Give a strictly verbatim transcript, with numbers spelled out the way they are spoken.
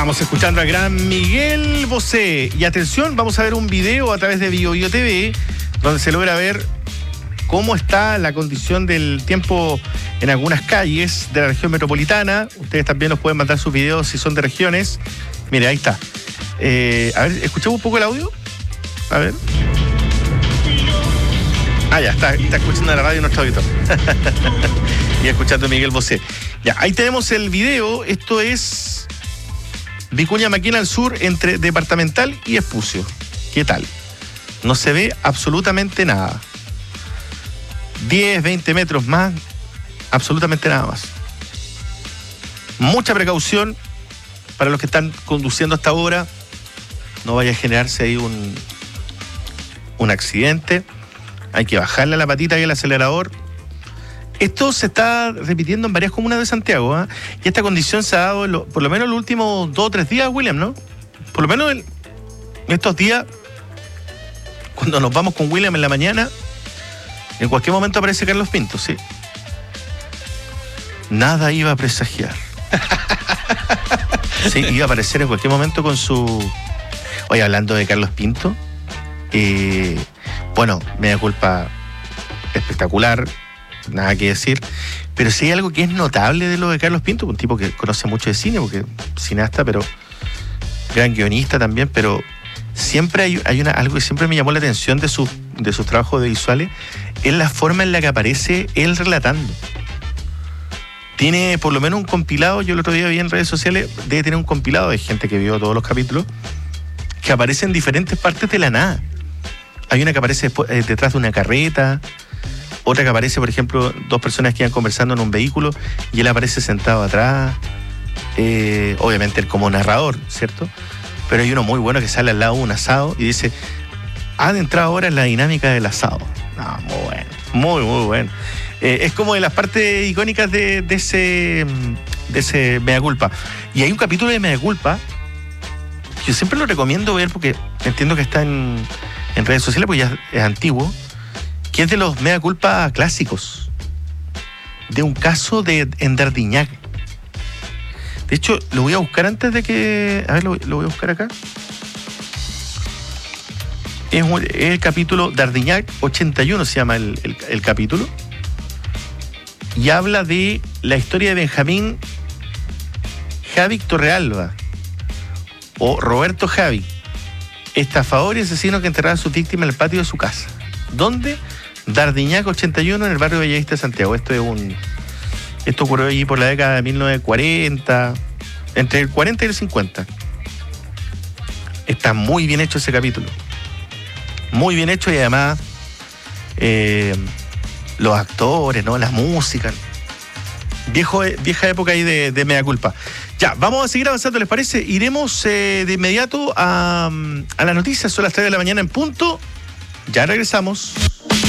Estamos escuchando al gran Miguel Bosé. Y atención, vamos a ver un video a través de Bio Bio T V, donde se logra ver cómo está la condición del tiempo en algunas calles de la región metropolitana. Ustedes también nos pueden mandar sus videos si son de regiones. Mire, ahí está. Eh, a ver, escuchemos un poco el audio. A ver. Ah, ya, está, está escuchando la radio nuestro auditor. Y escuchando a Miguel Bosé. Ya, ahí tenemos el video. Esto es Vicuña Maquena al sur, entre Departamental y Espucio. ¿Qué tal? No se ve absolutamente nada. diez, veinte metros más, absolutamente nada más. Mucha precaución para los que están conduciendo hasta ahora. No vaya a generarse ahí un, un accidente. Hay que bajarle a la patita y al acelerador. Esto se está repitiendo en varias comunas de Santiago, ¿eh? Y esta condición se ha dado en lo, por lo menos en los últimos dos o tres días, William, ¿no? Por lo menos en estos días, cuando nos vamos con William en la mañana, en cualquier momento aparece Carlos Pinto, sí. Nada iba a presagiar. Sí, iba a aparecer en cualquier momento con su... Oye, hablando de Carlos Pinto, eh, bueno, me da culpa espectacular, nada que decir, pero sí hay algo que es notable de lo de Carlos Pinto, un tipo que conoce mucho de cine, porque cineasta, pero gran guionista también, pero siempre hay, hay una, algo que siempre me llamó la atención de sus de sus trabajos audiovisuales, es la forma en la que aparece él relatando. Tiene por lo menos un compilado, yo el otro día vi en redes sociales, debe tener un compilado de gente que vio todos los capítulos, que aparece en diferentes partes de la nada. Hay una que aparece después, eh, detrás de una carreta, otra que aparece, por ejemplo, dos personas que iban conversando en un vehículo y él aparece sentado atrás, eh, obviamente él como narrador, ¿cierto? Pero hay uno muy bueno que sale al lado de un asado y dice, ha de entrar ahora en la dinámica del asado. No, muy bueno, muy, muy bueno. Eh, es como de las partes icónicas de, de ese de ese Mea Culpa. Y hay un capítulo de Mea Culpa que yo siempre lo recomiendo ver porque entiendo que está en, en redes sociales porque ya es antiguo, que es de los Mea Culpa clásicos, de un caso de en Dardiñac. De hecho, lo voy a buscar antes de que... A ver, lo, lo voy a buscar acá. Es, un, es el capítulo Dardiñac ochenta y uno, se llama el, el, el capítulo. Y habla de la historia de Benjamín Javi Torrealba, o Roberto Javi, estafador y asesino que enterraba a sus víctimas en el patio de su casa. ¿Dónde? Dardiñac ochenta y uno, en el barrio de Bellavista de Santiago. Esto es un... Esto ocurrió allí por la década de mil novecientos cuarenta, entre el cuarenta y el cincuenta. Está muy bien hecho ese capítulo. Muy bien hecho y además eh, los actores, ¿no? La música. Viejo, vieja época ahí de, de Mea Culpa. Ya, vamos a seguir avanzando, ¿les parece? Iremos eh, de inmediato a, a las noticias. Son las tres de la mañana en punto. Ya regresamos.